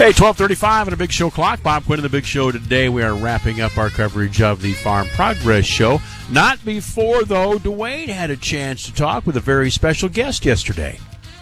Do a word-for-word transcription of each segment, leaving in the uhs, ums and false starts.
Hey, twelve thirty-five and a Big Show clock. Bob Quinn and the Big Show today. We are wrapping up our coverage of the Farm Progress Show. Not before, though, Dwayne had a chance to talk with a very special guest yesterday.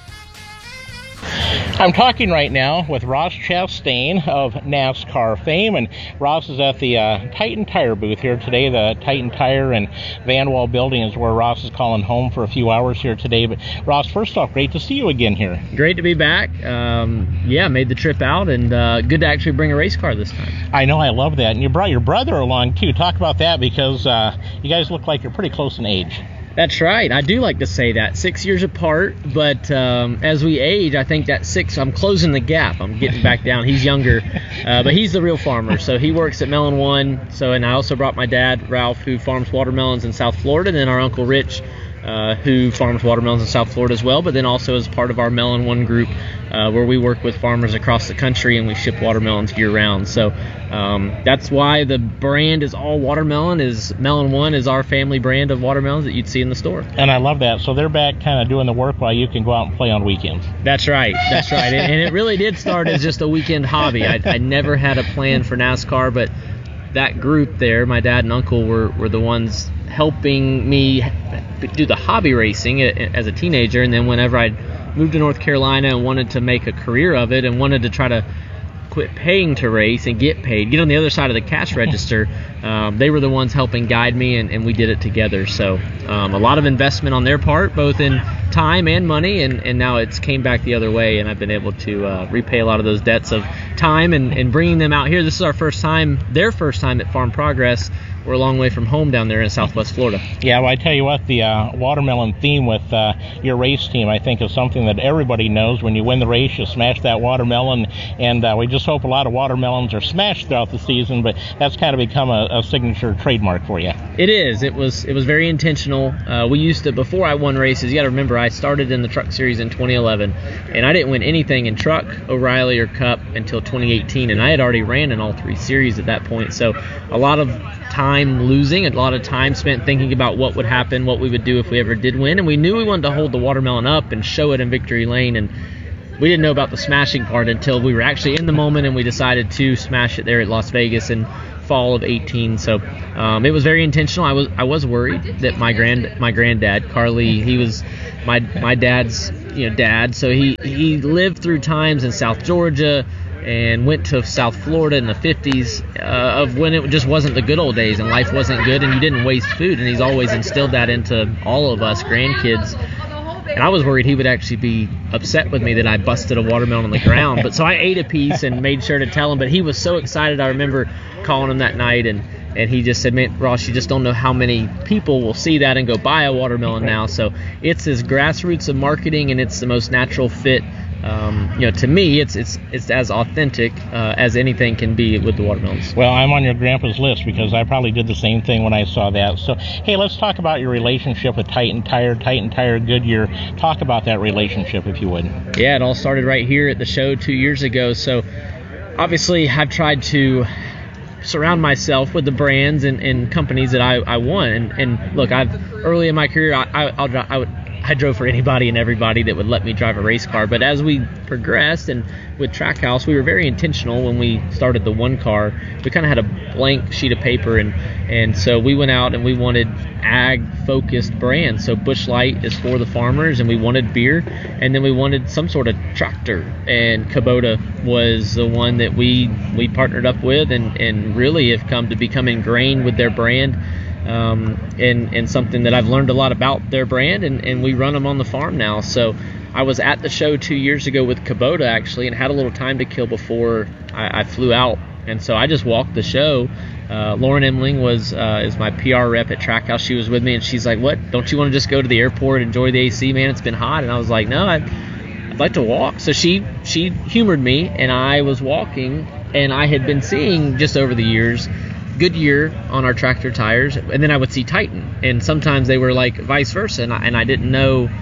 I'm talking right now with Ross Chastain of NASCAR fame, and Ross is at the uh, Titan Tire booth here today. The Titan Tire and Van Wall building is where Ross is calling home for a few hours here today. But Ross, first off, great to see you again here. Great to be back. Um, yeah, made the trip out, and uh, good to actually bring a race car this time. I know, I love that. And you brought your brother along, too. Talk about that, because uh, you guys look like you're pretty close in age. That's right. I do like to say that. Six years apart, but um, as we age, I think that six, I'm closing the gap. I'm getting back down. He's younger, uh, but he's the real farmer. So he works at Melon One. So, and I also brought my dad, Ralph, who farms watermelons in South Florida, and then our Uncle Rich, uh, who farms watermelons in South Florida as well, but then also as part of our Melon One group, uh, where we work with farmers across the country and we ship watermelons year-round. So um, that's why the brand is all watermelon. Is Melon One is our family brand of watermelons that you'd see in the store. And I love that. So they're back kind of doing the work while you can go out and play on weekends. That's right. That's right. And, and it really did start as just a weekend hobby. I, I never had a plan for NASCAR, but that group there, my dad and uncle, were, were the ones helping me do the hobby racing as a teenager. And then whenever I moved to North Carolina and wanted to make a career of it and wanted to try to quit paying to race and get paid, get on the other side of the cash register, um, they were the ones helping guide me, and, and we did it together. So um, a lot of investment on their part, both in time and money, and, and now it's came back the other way, and I've been able to uh, repay a lot of those debts of time and, and bringing them out here. This is our first time, their first time at Farm Progress. We're a long way from home down there in Southwest Florida. Yeah, well, I tell you what, the uh, watermelon theme with uh, your race team, I think, is something that everybody knows. When you win the race, you smash that watermelon, and uh, we just hope a lot of watermelons are smashed throughout the season, but that's kind of become a, a signature trademark for you. It is. It was It was very intentional. Uh, we used to, before I won races, you got to remember, I started in the Truck Series in twenty eleven, and I didn't win anything in Truck, O'Reilly, or Cup until twenty eighteen, and I had already ran in all three series at that point, so a lot of time losing, a lot of time spent thinking about what would happen, what we would do if we ever did win, and we knew we wanted to hold the watermelon up and show it in victory lane, and we didn't know about the smashing part until we were actually in the moment, and we decided to smash it there at Las Vegas in fall of eighteen. So um, it was very intentional. I was I was worried that my grand my granddad Carly, he was my my dad's you know dad, so he he lived through times in South Georgia and went to South Florida in the fifties uh, of when it just wasn't the good old days and life wasn't good and you didn't waste food, and he's always instilled that into all of us grandkids. And I was worried he would actually be upset with me that I busted a watermelon on the ground. But so I ate a piece and made sure to tell him. But he was so excited. I remember calling him that night, and, and he just said, "Man, Ross, you just don't know how many people will see that and go buy a watermelon now." So it's as grassroots of marketing, and it's the most natural fit. Um, you know, to me, it's it's it's as authentic uh, as anything can be with the watermelons. Well, I'm on your grandpa's list because I probably did the same thing when I saw that. So, hey, let's talk about your relationship with Titan Tire, Titan Tire Goodyear. Talk about that relationship, if you would. Yeah, it all started right here at the show two years ago. So, obviously, I've tried to surround myself with the brands and, and companies that I, I want. And, and look, I've early in my career, I, I, I'll, I would. I drove for anybody and everybody that would let me drive a race car. But as we progressed, and with Trackhouse, we were very intentional when we started the one car. We kind of had a blank sheet of paper, and, and so we went out and we wanted ag-focused brands. So Busch Light is for the farmers, and we wanted beer, and then we wanted some sort of tractor. And Kubota was the one that we, we partnered up with and, and really have come to become ingrained with their brand. Um, and, and something that I've learned a lot about their brand, and, and we run them on the farm now. So I was at the show two years ago with Kubota, actually, and had a little time to kill before I, I flew out. And so I just walked the show. Uh, Lauren Emling was uh, is my P R rep at Trackhouse. She was with me, and she's like, "What? Don't you want to just go to the airport, enjoy the A C, man? It's been hot." And I was like, "No, I'd, I'd like to walk." So she she humored me, and I was walking, and I had been seeing just over the years Goodyear on our tractor tires, and then I would see Titan, and sometimes they were like vice versa, and I, and I didn't know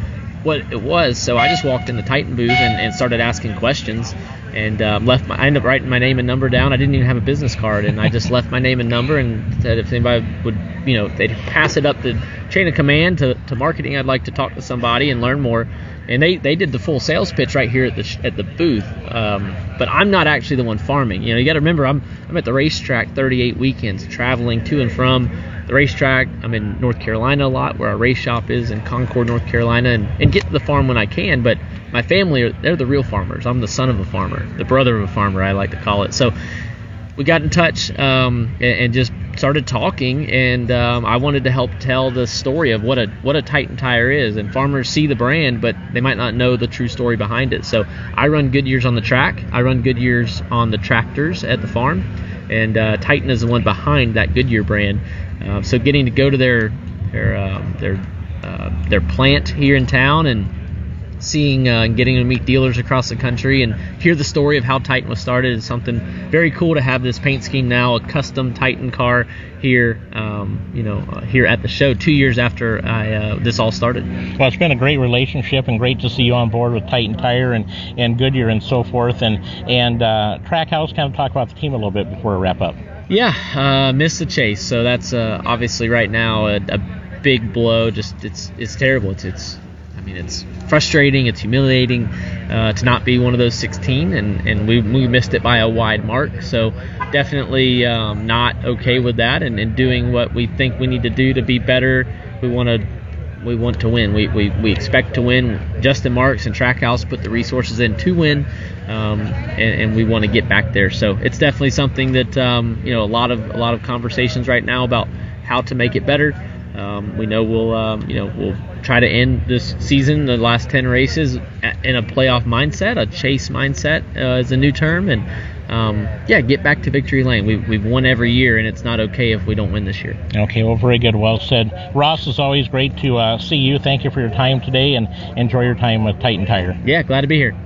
what it was. So I just walked in the Titan booth and, and started asking questions, and um, left my, I ended up writing my name and number down. I didn't even have a business card, and I just left my name and number and said if anybody would, you know, they'd pass it up the chain of command to, to marketing. I'd like to talk to somebody and learn more. And they, they did the full sales pitch right here at the at the booth. Um, but I'm not actually the one farming. You know, you got to remember I'm I'm at the racetrack thirty-eight weekends, traveling to and from the racetrack. I'm in North Carolina a lot, where our race shop is in Concord, North Carolina, and, and get to the farm when I can. But my family, are they're the real farmers. I'm the son of a farmer, the brother of a farmer, I like to call it. So we got in touch um, and, and just started talking, and um, I wanted to help tell the story of what a what a Titan tire is. And farmers see the brand, but they might not know the true story behind it. So I run Goodyears on the track. I run Goodyears on the tractors at the farm, and uh, Titan is the one behind that Goodyear brand. Uh, so getting to go to their their um, their uh, their plant here in town and seeing uh, and getting to meet dealers across the country and hear the story of how Titan was started is something very cool to have this paint scheme now, a custom Titan car here, um, you know, uh, here at the show two years after I uh, this all started. Well, it's been a great relationship and great to see you on board with Titan Tire and, and Goodyear and so forth. And, and uh, Trackhouse, kind of talk about the team a little bit before we wrap up. Yeah, uh, missed the chase. So that's uh, obviously right now a, a big blow. Just it's it's terrible. It's it's I mean it's frustrating. It's humiliating uh, to not be one of those sixteen, and, and we we missed it by a wide mark. So definitely um, not okay with that, and, and doing what we think we need to do to be better. We want to we want to win. We, we we expect to win. Justin Marks and Trackhouse put the resources in to win. Um, and, and we want to get back there. So it's definitely something that um, you know a lot of a lot of conversations right now about how to make it better. Um, we know we'll um, you know we'll try to end this season, the last ten races, in a playoff mindset, a chase mindset uh, is a new term, and um, yeah, get back to victory lane. We, we've won every year, and it's not okay if we don't win this year. Okay, well, very good, well said. Ross, it's always great to uh, see you. Thank you for your time today, and enjoy your time with Titan Tire. Yeah, glad to be here.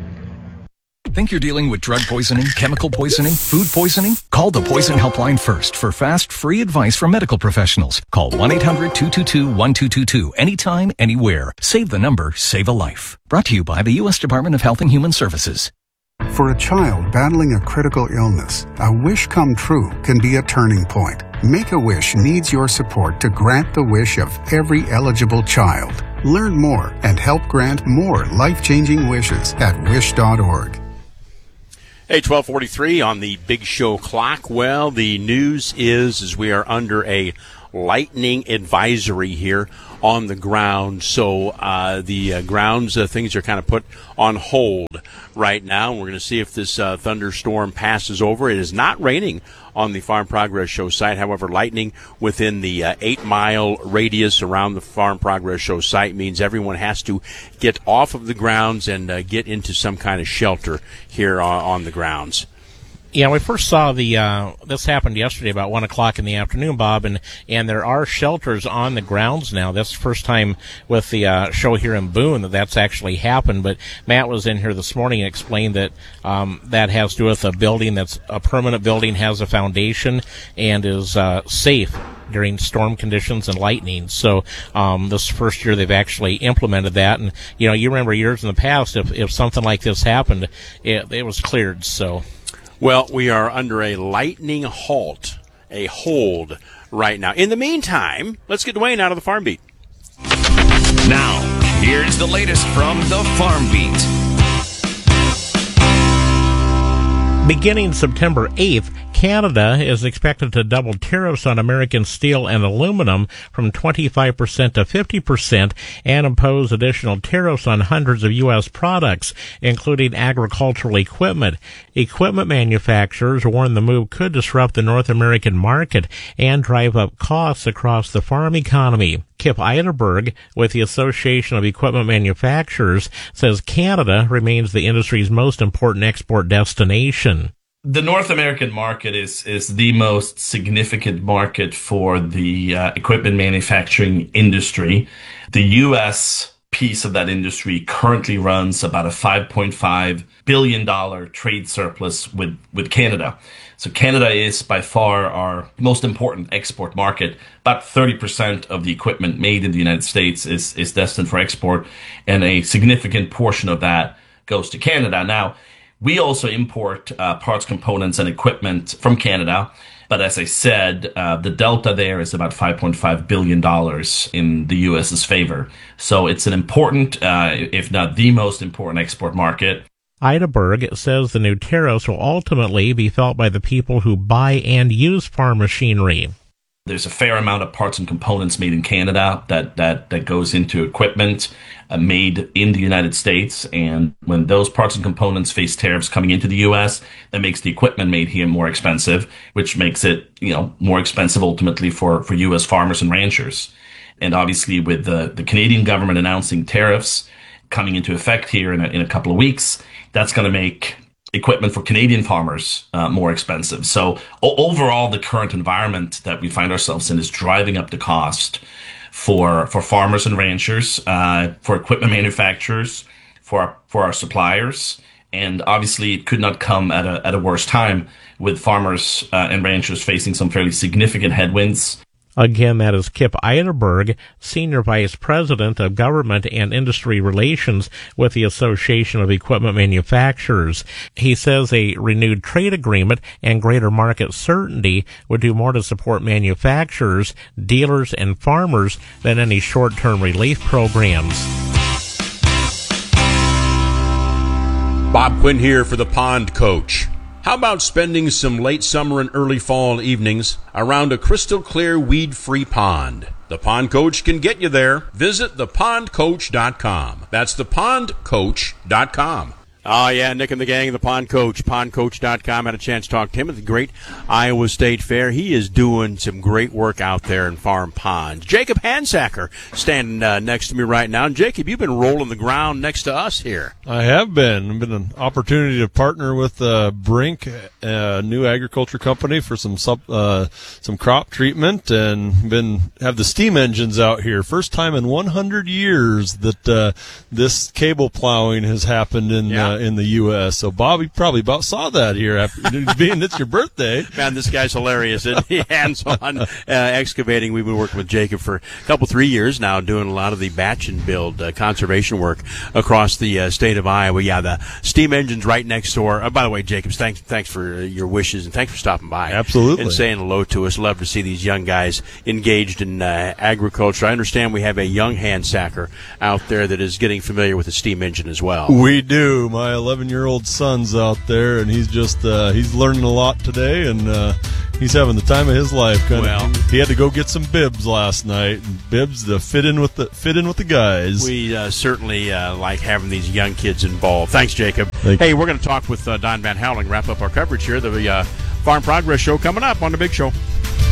Think you're dealing with drug poisoning, chemical poisoning, food poisoning? Call the Poison Helpline first for fast, free advice from medical professionals. Call one eight hundred two two two one two two two anytime, anywhere. Save the number, save a life. Brought to you by the U S Department of Health and Human Services. For a child battling a critical illness, a wish come true can be a turning point. Make-A-Wish needs your support to grant the wish of every eligible child. Learn more and help grant more life-changing wishes at wish dot org. Hey, twelve forty-three on the Big Show clock. Well, the news is, is we are under a lightning advisory here on the ground. So uh, the uh, grounds, uh, things are kind of put on hold right now. We're going to see if this uh, thunderstorm passes over. It is not raining on the Farm Progress Show site. However, lightning within the uh, eight-mile radius around the Farm Progress Show site means everyone has to get off of the grounds and uh, get into some kind of shelter here on, on the grounds. Yeah, we first saw the uh, this happened yesterday about one o'clock in the afternoon, Bob, and and there are shelters on the grounds now. That's the first time with the uh, show here in Boone that that's actually happened. But Matt was in here this morning and explained that um, that has to do with a building that's a permanent building, has a foundation, and is uh, safe during storm conditions and lightning. So um, this first year they've actually implemented that. And you know, you remember years in the past, if if something like this happened, it, it was cleared. So. Well, we are under a lightning halt, a hold right now. In the meantime, let's get Dwayne out of the Farm Beat. Now, here's the latest from the Farm Beat. Beginning September eighth, Canada is expected to double tariffs on American steel and aluminum from twenty-five percent to fifty percent and impose additional tariffs on hundreds of U S products, including agricultural equipment. Equipment manufacturers warn the move could disrupt the North American market and drive up costs across the farm economy. Kip Eiderberg with the Association of Equipment Manufacturers says Canada remains the industry's most important export destination. The North American market is, is the most significant market for the uh, equipment manufacturing industry. The U S piece of that industry currently runs about a five point five billion dollars trade surplus with, with Canada. So Canada is by far our most important export market. About thirty percent of the equipment made in the United States is, is destined for export, and a significant portion of that goes to Canada. Now, we also import uh, parts, components, and equipment from Canada. But as I said, uh, the delta there is about five point five billion dollars in the U S's favor. So it's an important, uh, if not the most important export market. Ideberg says the new tariffs will ultimately be felt by the people who buy and use farm machinery. There's a fair amount of parts and components made in Canada that, that, that goes into equipment uh, made in the United States. And when those parts and components face tariffs coming into the U S, that makes the equipment made here more expensive, which makes it, you know, more expensive ultimately for, for U S farmers and ranchers. And obviously with the, the Canadian government announcing tariffs coming into effect here in a, in a couple of weeks, that's going to make equipment for Canadian farmers uh, more expensive. So o- overall, the current environment that we find ourselves in is driving up the cost for for farmers and ranchers, uh, for equipment manufacturers, for our, for our suppliers, and obviously it could not come at a at a worse time with farmers uh, and ranchers facing some fairly significant headwinds. Again, that is Kip Ideberg, Senior Vice President of Government and Industry Relations with the Association of Equipment Manufacturers. He says a renewed trade agreement and greater market certainty would do more to support manufacturers, dealers, and farmers than any short-term relief programs. Bob Quinn here for the Pond Coach. How about spending some late summer and early fall evenings around a crystal clear, weed-free pond? The Pond Coach can get you there. Visit the pond coach dot com. That's the pond coach dot com. Oh, yeah, Nick and the gang, the Pond Coach, pond coach dot com. Had a chance to talk to him at the great Iowa State Fair. He is doing some great work out there in farm ponds. Jacob Hansacker standing uh, next to me right now. And Jacob, you've been rolling the ground next to us here. I have been. It's been an opportunity to partner with uh, Brink, a new agriculture company, for some sub, uh, some crop treatment, and been have the steam engines out here. First time in one hundred years that uh, this cable plowing has happened in yeah. uh, in the U S So Bobby probably about saw that here after being it's your birthday. Man, this guy's hilarious. Isn't he? Hands-on uh, excavating. We've been working with Jacob for a couple, three years now, doing a lot of the batch and build uh, conservation work across the uh, state of Iowa. Yeah, the steam engine's right next door. Uh, by the way, Jacob, thanks, thanks for uh, your wishes and thanks for stopping by. Absolutely. And saying hello to us. Love to see these young guys engaged in uh, agriculture. I understand we have a young Hansacker out there that is getting familiar with the steam engine as well. We do. My eleven-year-old son's out there, and he's just uh, he's learning a lot today, and uh, he's having the time of his life. Kind well, of, he had to go get some bibs last night, and bibs to fit in with the fit in with the guys. We uh, certainly uh, like having these young kids involved. Thanks, Jacob. Thank hey, you. We're going to talk with uh, Don Van Houweling, wrap up our coverage here. The uh, Farm Progress Show coming up on the Big Show.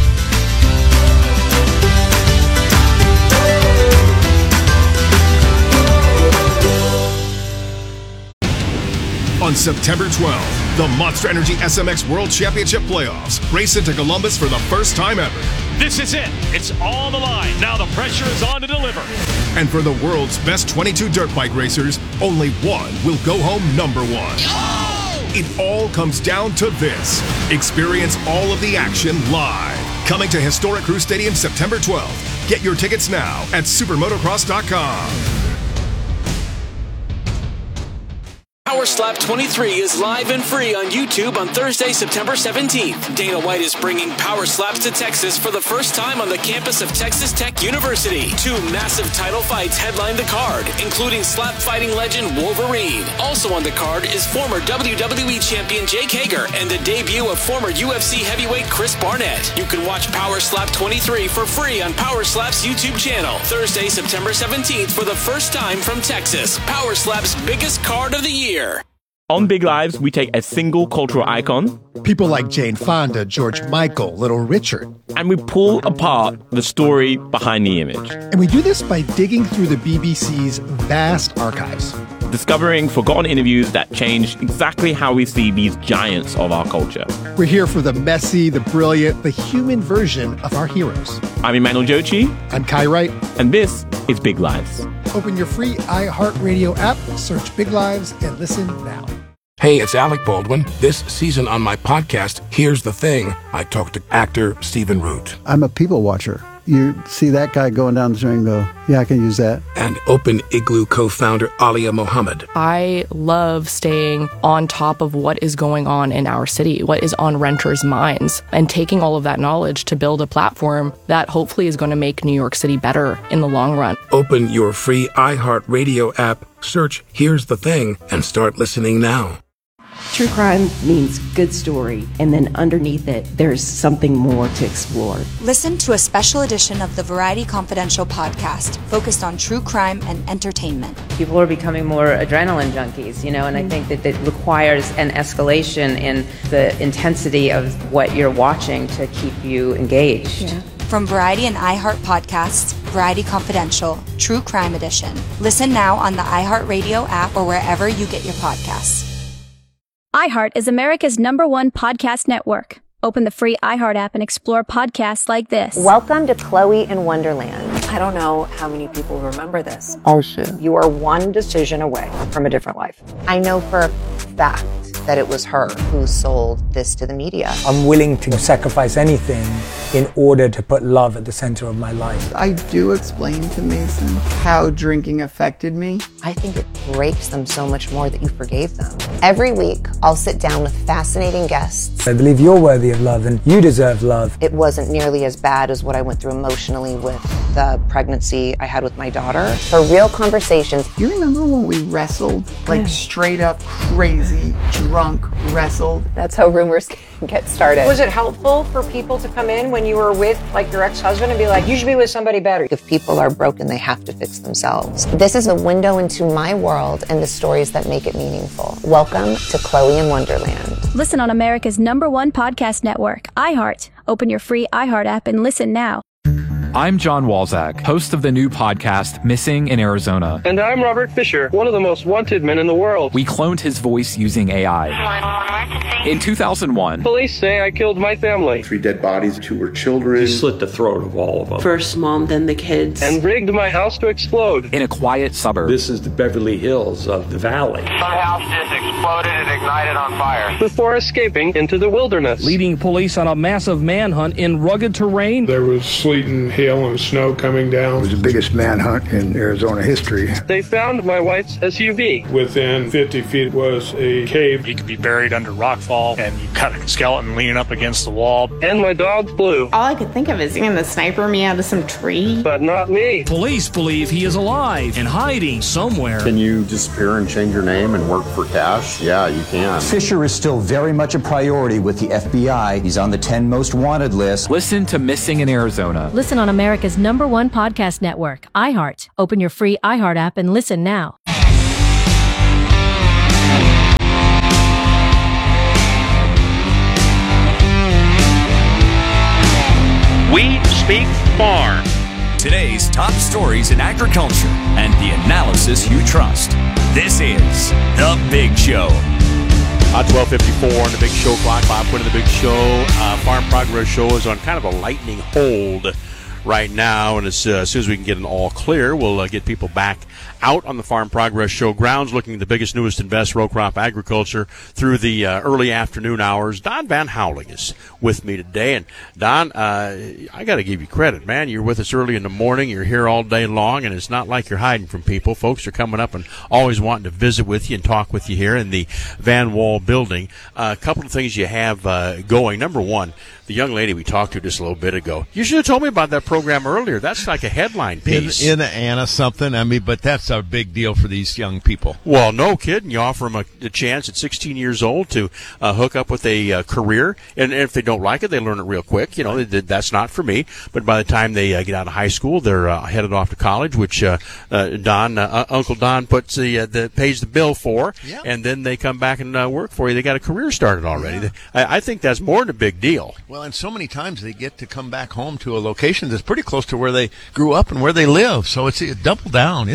On September twelfth, the Monster Energy S M X World Championship Playoffs race into Columbus for the first time ever. This is it. It's on the line. Now the pressure is on to deliver. And for the world's best twenty-two dirt bike racers, only one will go home number one. Oh! It all comes down to this. Experience all of the action live. Coming to historic Crew Stadium September twelfth. Get your tickets now at supermotocross dot com. Power Slap twenty-three is live and free on YouTube on Thursday, September seventeenth. Dana White is bringing Power Slaps to Texas for the first time on the campus of Texas Tech University. Two massive title fights headline the card, including slap fighting legend Wolverine. Also on the card is former W W E champion Jake Hager and the debut of former U F C heavyweight Chris Barnett. You can watch Power Slap twenty-three for free on Power Slap's YouTube channel. Thursday, September seventeenth for the first time from Texas. Power Slap's biggest card of the year. On Big Lives, we take a single cultural icon, people like Jane Fonda, George Michael, Little Richard, and we pull apart the story behind the image. And we do this by digging through the B B C's vast archives, discovering forgotten interviews that changed exactly how we see these giants of our culture. We're here for the messy, the brilliant, the human version of our heroes. I'm Emmanuel Jochi. I'm Kai Wright. And this is Big Lives. Open your free iHeartRadio app, search Big Lives, and listen now. Hey, it's Alec Baldwin. This season on my podcast, Here's the Thing, I talked to actor Stephen Root. I'm a people watcher. You see that guy going down the street and go, yeah, I can use that. And Open Igloo co-founder Alia Mohammed. I love staying on top of what is going on in our city, what is on renters' minds, and taking all of that knowledge to build a platform that hopefully is going to make New York City better in the long run. Open your free iHeartRadio app, search Here's the Thing, and start listening now. True crime means good story, and then underneath it, there's something more to explore. Listen to a special edition of the Variety Confidential podcast focused on true crime and entertainment. People are becoming more adrenaline junkies, you know, and I think that it requires an escalation in the intensity of what you're watching to keep you engaged. Yeah. From Variety and iHeart Podcasts, Variety Confidential, True Crime Edition. Listen now on the iHeartRadio app or wherever you get your podcasts. iHeart is America's number one podcast network. Open the free iHeart app and explore podcasts like this. Welcome to Chloe in Wonderland. I don't know how many people remember this. Oh, shit. You are one decision away from a different life. I know for a fact that it was her who sold this to the media. I'm willing to sacrifice anything in order to put love at the center of my life. I do explain to Mason how drinking affected me. I think it breaks them so much more that you forgave them. Every week, I'll sit down with fascinating guests. I believe you're worthy of love and you deserve love. It wasn't nearly as bad as what I went through emotionally with the pregnancy I had with my daughter. For real conversations. You remember when we wrestled? Like straight up crazy, drunk wrestled? That's how rumors can get started. Was it helpful for people to come in when you were with like your ex-husband and be like, you should be with somebody better? If people are broken, they have to fix themselves. This is a window into my world and the stories that make it meaningful. Welcome to Chloe in Wonderland. Listen on America's number one podcast network, iHeart. Open your free iHeart app and listen now. I'm John Walzak, host of the new podcast, Missing in Arizona. And I'm Robert Fisher, one of the most wanted men in the world. We cloned his voice using A I. In two thousand one, police say I killed my family. Three dead bodies, two were children. He slit the throat of all of them. First mom, then the kids. And rigged my house to explode. In a quiet suburb. This is the Beverly Hills of the valley. My house just exploded and ignited on fire. Before escaping into the wilderness. Leading police on a massive manhunt in rugged terrain. There was sleet and hail and snow coming down. It was the biggest manhunt in Arizona history. They found my wife's S U V. Within fifty feet was a cave. He could be buried under rockfall, and you cut a skeleton leaning up against the wall. And my dog Blue. All I could think of is going to sniper me out of some tree. But not me. Police believe he is alive and hiding somewhere. Can you disappear and change your name and work for cash? Yeah, you can. Fisher is still very much a priority with the F B I. He's on the ten most wanted list. Listen to Missing in Arizona. Listen on America's number one podcast network, iHeart. Open your free iHeart app and listen now. We speak farm. Today's top stories in agriculture and the analysis you trust. This is The Big Show. Uh, twelve fifty-four on the Big Show clock. Bob Quinn of the Big Show. Uh, Farm Progress Show is on kind of a lightning hold right now, and as, uh, as soon as we can get an all clear, we'll uh, get people back out on the Farm Progress Show grounds, looking at the biggest, newest, and best row crop agriculture through the uh, early afternoon hours. Don Van Houweling is with me today, and Don, uh, I got to give you credit, man. You're with us early in the morning. You're here all day long, and it's not like you're hiding from people. Folks are coming up and always wanting to visit with you and talk with you here in the Van Wall building. Uh, a couple of things you have uh, going. Number one, the young lady we talked to just a little bit ago. You should have told me about that program earlier. That's like a headline piece. In, in Anna something, I mean, but that's a big deal for these young people. Well, no kidding. You offer them a, a chance at sixteen years old to uh, hook up with a uh, career, and, and if they don't like it, they learn it real quick. You know, they, that's not for me. But by the time they uh, get out of high school, they're uh, headed off to college, which uh, uh, Don, uh, Uncle Don, puts the, uh, the pays the bill for, yep. And then they come back and uh, work for you. They got a career started already. Yeah. I, I think that's more than a big deal. Well, and so many times they get to come back home to a location that's pretty close to where they grew up and where they live. So it's a double down. It's wonderful.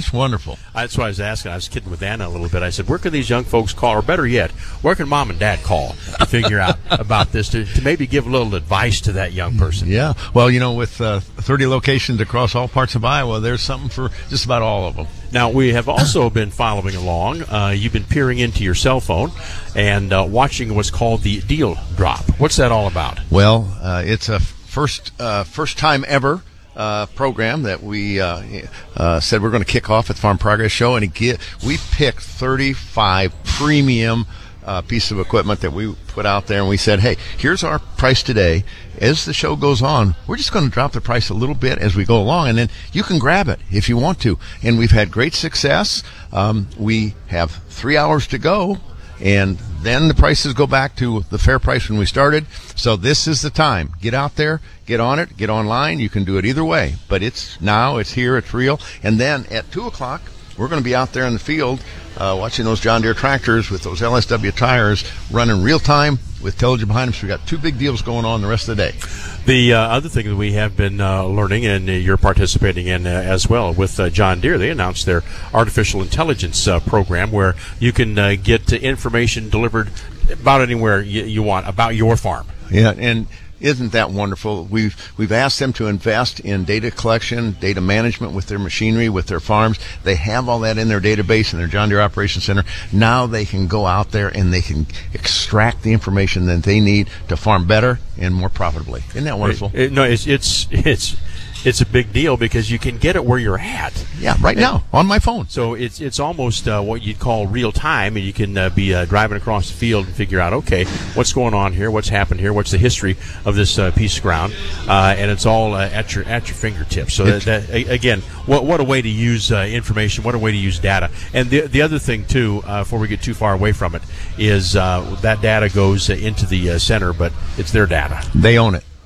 wonderful. That's why I was asking. I was kidding with Anna a little bit. I said, where can these young folks call? Or better yet, where can mom and dad call to figure out about this, to, to maybe give a little advice to that young person? Yeah. Well, you know, with uh, thirty locations across all parts of Iowa, there's something for just about all of them. Now, we have also been following along. Uh, you've been peering into your cell phone and uh, watching what's called the Deal Drop. What's that all about? Well, uh, it's a first uh, first time ever uh, program that we uh, uh, said we're going to kick off at the Farm Progress Show, and it, we picked thirty-five premium uh, pieces of equipment that we put out there, and we said, hey, here's our price today. As the show goes on, we're just going to drop the price a little bit as we go along, and then you can grab it if you want to. And we've had great success. Um, we have three hours to go, and then the prices go back to the fair price when we started. So this is the time. Get out there, get on it, get online. You can do it either way. But it's now, it's here, it's real. And then at two o'clock, we're going to be out there in the field uh, watching those John Deere tractors with those L S W tires running real time with television behind them. So we've got two big deals going on the rest of the day. The uh, other thing that we have been uh, learning, and uh, you're participating in uh, as well with uh, John Deere, they announced their artificial intelligence uh, program where you can uh, get uh, information delivered about anywhere you, you want about your farm. Yeah, and isn't that wonderful? We've we've asked them to invest in data collection, data management with their machinery, with their farms. They have all that in their database in their John Deere Operations Center. Now they can go out there and they can extract the information that they need to farm better and more profitably. Isn't that wonderful? It, it, no, it's it's it's it's a big deal because you can get it where you're at. Yeah, right and, now on my phone. So it's it's almost uh, what you'd call real time, and you can uh, be uh, driving across the field and figure out, okay, what's going on here, what's happened here, what's the history of this uh, piece of ground, uh, and it's all uh, at your at your fingertips. So that, that again, what what a way to use uh, information, what a way to use data. And the the other thing too, uh, before we get too far away from it, is uh, that data goes uh, into the uh, center, but it's their data. They own it.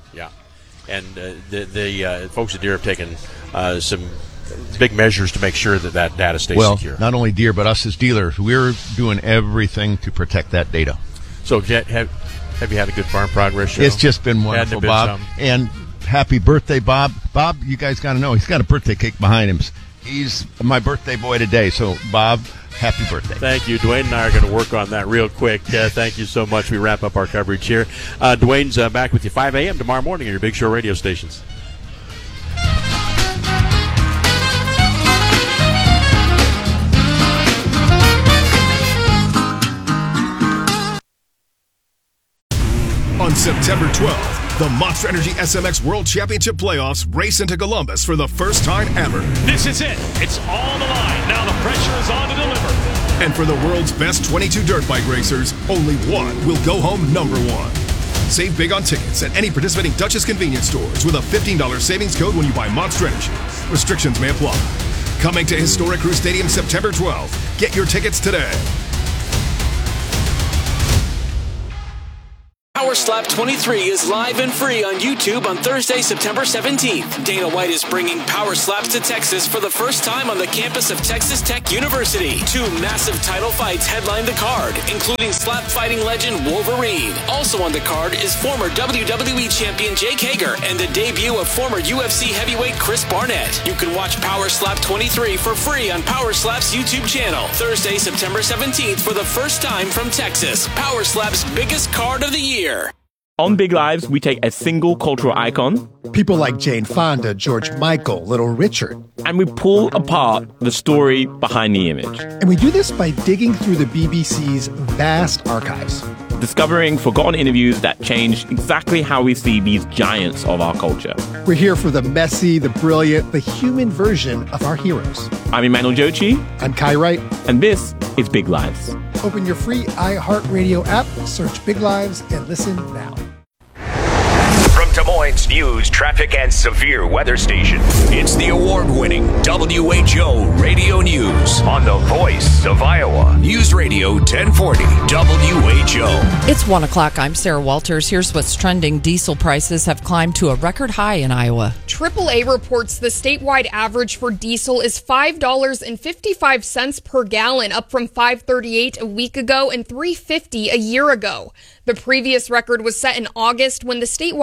And uh, the, the uh, folks at Deere have taken uh, some big measures to make sure that that data stays well, secure. Not only Deere, but us as dealers, we're doing everything to protect that data. So, Jet, have, have you had a good Farm Progress show? It's just been wonderful, been Bob. Some. And happy birthday, Bob. Bob, you guys got to know, he's got a birthday cake behind him. He's my birthday boy today. So, Bob, happy birthday. Thank you. Dwayne and I are going to work on that real quick. Uh, thank you so much. We wrap up our coverage here. Uh, Dwayne's uh, back with you five a.m. tomorrow morning on your Big Show radio stations. On September twelfth, the Monster Energy S M X World Championship Playoffs race into Columbus for the first time ever. This is it. It's on the line. Now the pressure is on to deliver. And for the world's best twenty-two dirt bike racers, only one will go home number one. Save big on tickets at any participating Dutchess convenience stores with a fifteen dollars savings code when you buy Monster Energy. Restrictions may apply. Coming to Historic Crew Stadium September twelfth. Get your tickets today. Power Slap twenty-three is live and free on YouTube on Thursday, September seventeenth. Dana White is bringing Power Slaps to Texas for the first time on the campus of Texas Tech University. Two massive title fights headline the card, including slap fighting legend Wolverine. Also on the card is former W W E champion Jake Hager and the debut of former U F C heavyweight Chris Barnett. You can watch Power Slap twenty-three for free on Power Slap's YouTube channel. Thursday, September seventeenth for the first time from Texas. Power Slap's biggest card of the year. On Big Lives, we take a single cultural icon, people like Jane Fonda, George Michael, Little Richard, and we pull apart the story behind the image. And we do this by digging through the B B C's vast archives, discovering forgotten interviews that changed exactly how we see these giants of our culture. We're here for the messy, the brilliant, the human version of our heroes. I'm Emmanuel Jochi. I'm Kai Wright. And this is Big Lives. Open your free iHeartRadio app, search Big Lives, and listen now. From Des Moines News, traffic, and severe weather station, it's the award-winning W H O Radio News on the voice of Iowa. News Radio ten forty W H O. It's one o'clock. I'm Sarah Walters. Here's what's trending. Diesel prices have climbed to a record high in Iowa. triple A reports the statewide average for diesel is five dollars and fifty-five cents per gallon, up from five dollars and thirty-eight cents a week ago and three dollars and fifty cents a year ago. The previous record was set in August when the statewide average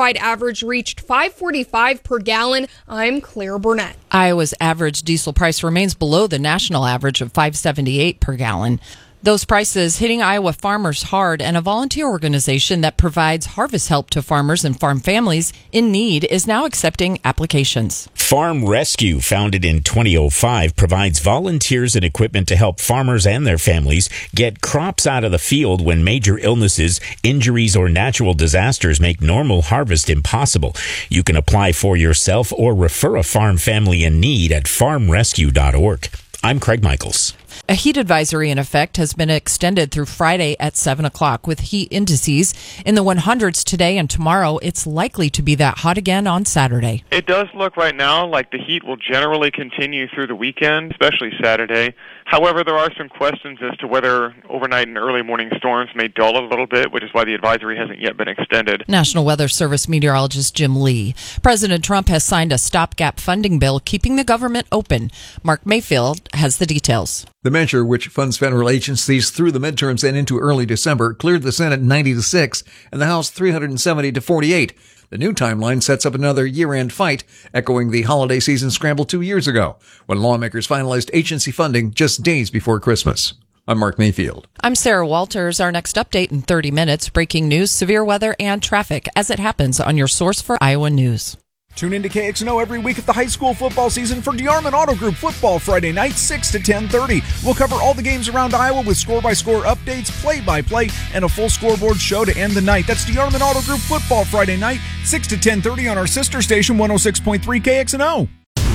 average reached five forty-five per gallon. I'm Claire Burnett. Iowa's average diesel price remains below the national average of five seventy-eight per gallon. Those prices hitting Iowa farmers hard, and a volunteer organization that provides harvest help to farmers and farm families in need is now accepting applications. Farm Rescue, founded in two thousand five, provides volunteers and equipment to help farmers and their families get crops out of the field when major illnesses, injuries, or natural disasters make normal harvest impossible. You can apply for yourself or refer a farm family in need at farm rescue dot org. I'm Craig Michaels. A heat advisory in effect has been extended through Friday at seven o'clock with heat indices in the hundreds today and tomorrow. It's likely to be that hot again on Saturday. It does look right now like the heat will generally continue through the weekend, especially Saturday. However, there are some questions as to whether overnight and early morning storms may dull a little bit, which is why the advisory hasn't yet been extended. National Weather Service meteorologist Jim Lee. President Trump has signed a stopgap funding bill keeping the government open. Mark Mayfield has the details. The measure, which funds federal agencies through the midterms and into early December, cleared the Senate ninety to six and the House three hundred seventy to forty-eight. The new timeline sets up another year-end fight, echoing the holiday season scramble two years ago, when lawmakers finalized agency funding just days before Christmas. I'm Mark Mayfield. I'm Sarah Walters. Our next update in thirty minutes, breaking news, severe weather, and traffic as it happens on your source for Iowa news. Tune in to K X N O every week of the high school football season for DeArmond Auto Group football Friday night, six to ten thirty. We'll cover all the games around Iowa with score-by-score updates, play-by-play, and a full scoreboard show to end the night. That's DeArmond Auto Group football Friday night, six to ten thirty on our sister station, one oh six point three K X N O.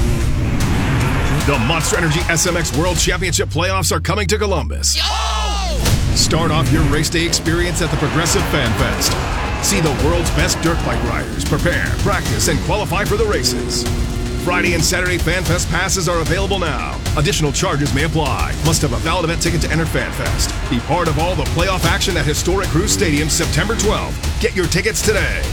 The Monster Energy S M X World Championship playoffs are coming to Columbus. Yo! Start off your race day experience at the Progressive Fan Fest. See the world's best dirt bike riders prepare, practice, and qualify for the races. Friday and Saturday Fan Fest passes are available now. Additional charges may apply. Must have a valid event ticket to enter Fan Fest. Be part of all the playoff action at historic Cruz Stadium September twelfth. Get your tickets today.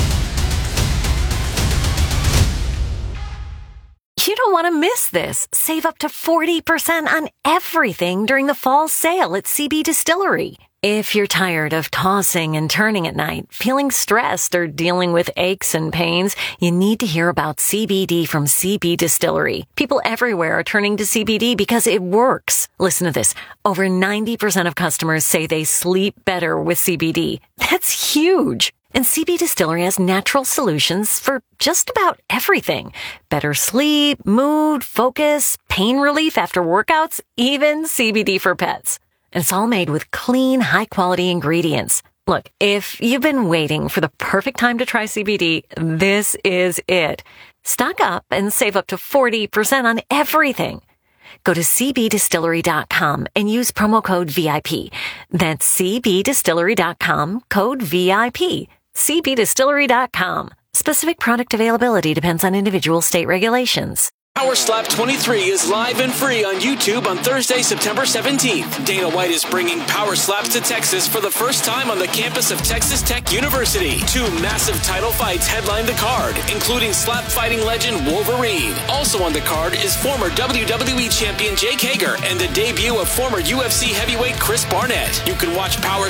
You don't want to miss this. Save up to forty percent on everything during the fall sale at C B Distillery. If you're tired of tossing and turning at night, feeling stressed, or dealing with aches and pains, you need to hear about C B D from C B Distillery. People everywhere are turning to C B D because it works. Listen to this. Over ninety percent of customers say they sleep better with C B D. That's huge. And C B Distillery has natural solutions for just about everything. Better sleep, mood, focus, pain relief after workouts, even C B D for pets. And it's all made with clean, high-quality ingredients. Look, if you've been waiting for the perfect time to try C B D, this is it. Stock up and save up to forty percent on everything. Go to c b distillery dot com and use promo code V I P. That's c b distillery dot com, code V I P. c b distillery dot com. Specific product availability depends on individual state regulations. Power Slap twenty-three is live and free on YouTube on Thursday, September seventeenth. Dana White is bringing Power Slaps to Texas for the first time on the campus of Texas Tech University. Two massive title fights headline the card, including slap fighting legend Wolverine. Also on the card is former W W E champion Jake Hager and the debut of former U F C heavyweight Chris Barnett. You can watch Power